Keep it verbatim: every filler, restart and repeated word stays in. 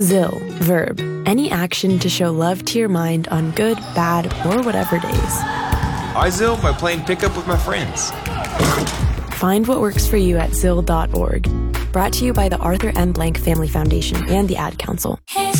Zill, verb, any action to show love to your mind on good, bad, or whatever days. I Zill by playing pickup with my friends. Find what works for you at zill dot org. Brought to you by the Arthur M. Blank Family Foundation and the Ad Council.